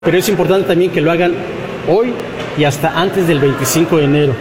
Pero es importante también que lo hagan hoy y hasta antes del 25 de enero.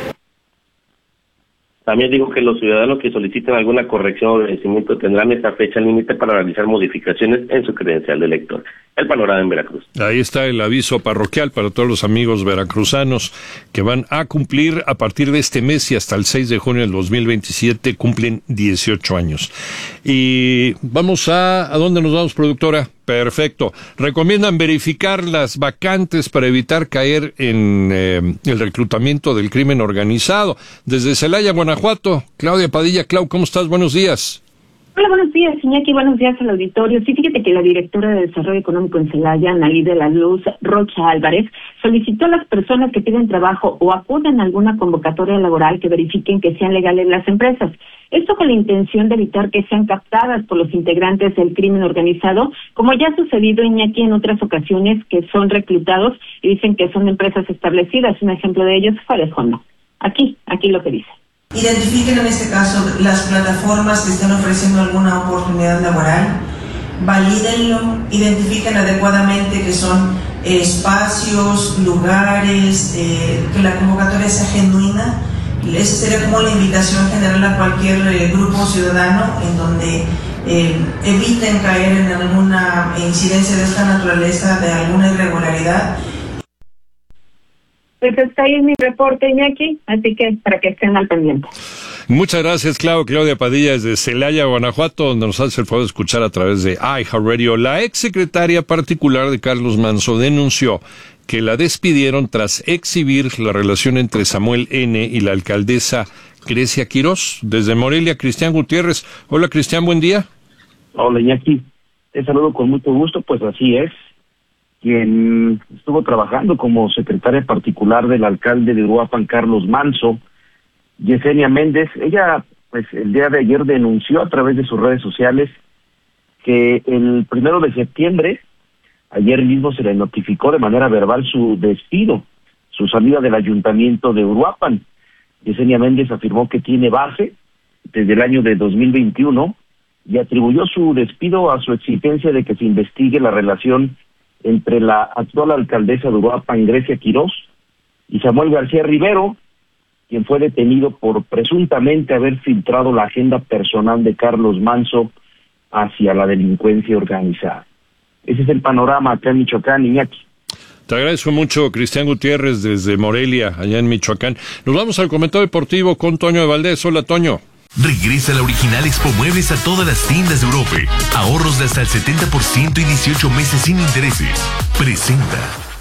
También digo que los ciudadanos que soliciten alguna corrección o vencimiento tendrán esta fecha límite para realizar modificaciones en su credencial de elector. El panorama en Veracruz. Ahí está el aviso parroquial para todos los amigos veracruzanos que van a cumplir a partir de este mes y hasta el 6 de junio del 2027 cumplen 18 años. Y vamos ¿a dónde nos vamos, productora? Perfecto. Recomiendan verificar las vacantes para evitar caer en el reclutamiento del crimen organizado. Desde Celaya, Guanajuato, Claudia Padilla. Clau, ¿cómo estás? Buenos días. Hola, buenos días, Iñaki. Buenos días al auditorio. Sí, fíjate que la directora de Desarrollo Económico en Celaya, Analí de la Luz Rocha Álvarez, solicitó a las personas que piden trabajo o acuden a alguna convocatoria laboral que verifiquen que sean legales las empresas. Esto con la intención de evitar que sean captadas por los integrantes del crimen organizado, como ya ha sucedido, Iñaki, en otras ocasiones, que son reclutados y dicen que son empresas establecidas. Un ejemplo de ellos fue el Fondo. Aquí lo que dice. Identifiquen en este caso las plataformas que estén ofreciendo alguna oportunidad laboral, valídenlo, identifiquen adecuadamente que son espacios, lugares, que la convocatoria sea genuina. Esa sería como la invitación general a cualquier grupo ciudadano en donde eviten caer en alguna incidencia de esta naturaleza, de alguna irregularidad. Pues está ahí mi reporte, Iñaki, así que para que estén al pendiente. Muchas gracias, Claudia Padilla, desde Celaya, Guanajuato, donde nos hace el favor de escuchar a través de iHeartRadio. La exsecretaria particular de Carlos Manso denunció que la despidieron tras exhibir la relación entre Samuel N. y la alcaldesa Grecia Quirós. Desde Morelia, Cristian Gutiérrez. Hola, Cristian, buen día. Hola, Iñaki. Te saludo con mucho gusto, pues así es. Quien estuvo trabajando como secretaria particular del alcalde de Uruapan, Carlos Manso, Yesenia Méndez, ella pues el día de ayer denunció a través de sus redes sociales que el 1 de septiembre, ayer mismo se le notificó de manera verbal su despido, su salida del ayuntamiento de Uruapan. Yesenia Méndez afirmó que tiene base desde el año de 2021 y atribuyó su despido a su exigencia de que se investigue la relación entre la actual alcaldesa de Uruapan, Grecia Quirós, y Samuel García Rivero, quien fue detenido por presuntamente haber filtrado la agenda personal de Carlos Manso hacia la delincuencia organizada. Ese es el panorama acá en Michoacán, Iñaki. Te agradezco mucho, Cristian Gutiérrez, desde Morelia, allá en Michoacán. Nos vamos al comentario deportivo con Toño de Valdés. Hola, Toño. Regresa la original Expo Muebles a todas las tiendas de Europe. Ahorros de hasta el 70% y 18 meses sin intereses. Presenta.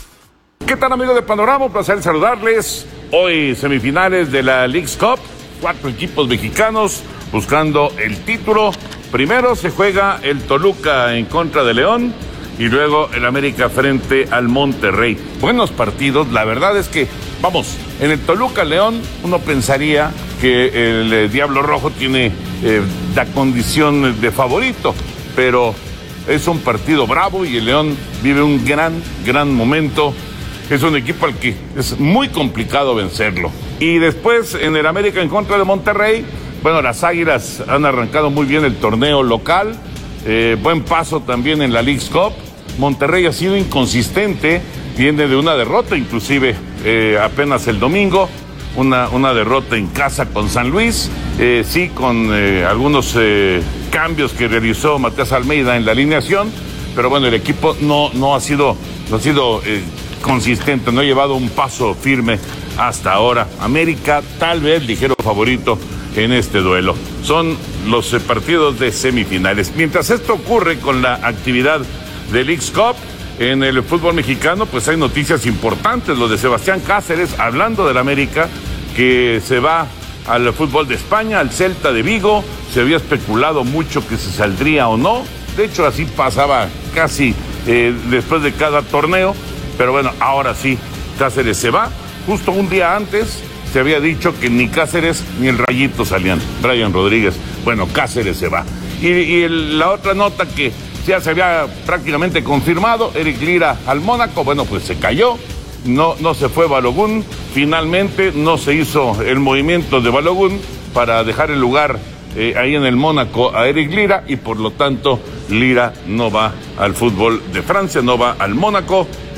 ¿Qué tal, amigos de Panorama? Un placer saludarles. Hoy semifinales de la Leagues Cup. 4 equipos mexicanos buscando el título. Primero se juega el Toluca en contra de León y luego el América frente al Monterrey. Buenos partidos, la verdad es que, vamos, en el Toluca-León uno pensaría que el Diablo Rojo tiene la condición de favorito, pero es un partido bravo y el León vive un gran momento. Es un equipo al que es muy complicado vencerlo. Y después en el América en contra de Monterrey, bueno, las Águilas han arrancado muy bien el torneo local, buen paso también en la Leagues Cup. Monterrey ha sido inconsistente, viene de una derrota inclusive apenas el domingo, una derrota en casa con San Luis, sí con algunos cambios que realizó Matías Almeida en la alineación, pero bueno, el equipo no ha sido consistente, no ha llevado un paso firme hasta ahora. América tal vez ligero favorito en este duelo. Son los partidos de semifinales. Mientras esto ocurre con la actividad de Leagues Cup, en el fútbol mexicano, pues hay noticias importantes. Lo de Sebastián Cáceres, hablando del América, que se va al fútbol de España, al Celta de Vigo. Se había especulado mucho que se saldría o no. De hecho, así pasaba casi después de cada torneo. Pero bueno, ahora sí, Cáceres se va. Justo un día antes se había dicho que ni Cáceres ni el Rayito salían. Brian Rodríguez, bueno, Cáceres se va. Y la otra nota que ya se había prácticamente confirmado, Eric Lira al Mónaco, bueno, pues se cayó, no se fue Balogun, finalmente no se hizo el movimiento de Balogun para dejar el lugar ahí en el Mónaco a Eric Lira, y por lo tanto Lira no va al fútbol de Francia, no va al Mónaco.